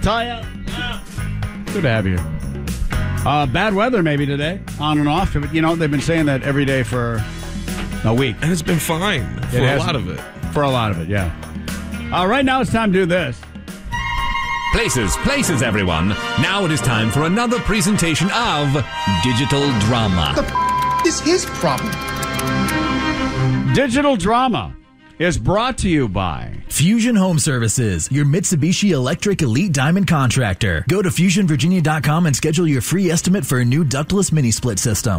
Taya. Good to have you. Bad weather maybe today, on and off. You know, they've been saying that every day for a week. And it's been fine for a lot of it. For a lot of it, yeah. Right now it's time to do this. Places, everyone. Now it is time for another presentation of Digital Drama. Is his problem. Digital Drama is brought to you by Fusion Home Services, your Mitsubishi Electric Elite Diamond contractor. Go to FusionVirginia.com and schedule your free estimate for a new ductless mini split system.